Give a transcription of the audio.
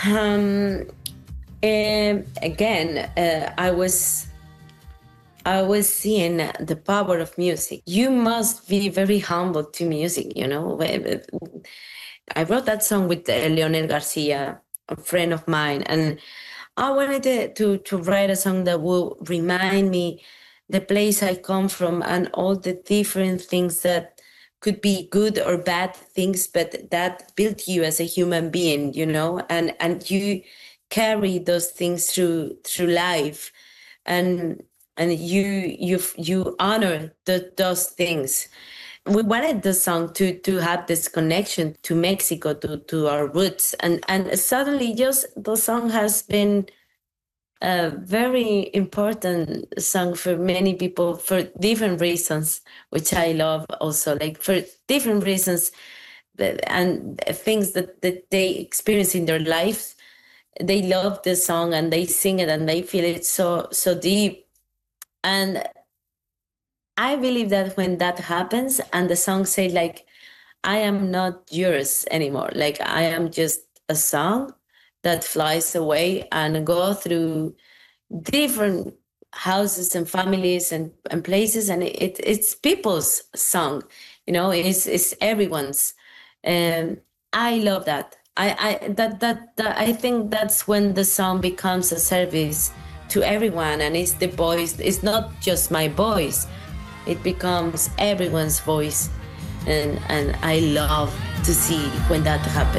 Um, again, I was seeing the power of music. You must be very humble to music, you know. I wrote that song with Leonel Garcia, a friend of mine, and I wanted to write a song that will remind me the place I come from and all the different things that could be good or bad things, but that built you as a human being, you know, and you carry those things through life, and you honor those things. We wanted the song to have this connection to Mexico, to our roots, and suddenly just the song has been a very important song for many people for different reasons, which I love also, like for different reasons and things that they experience in their lives. They love the song and they sing it and they feel it so deep. And I believe that when that happens and the song say like, I am not yours anymore. Like I am just a song that flies away and go through different houses and families and places, and it's people's song, you know. It's everyone's. And I love that. That I think that's when the song becomes a service to everyone, and it's the voice. It's not just my voice, it becomes everyone's voice. And I love to see when that happens.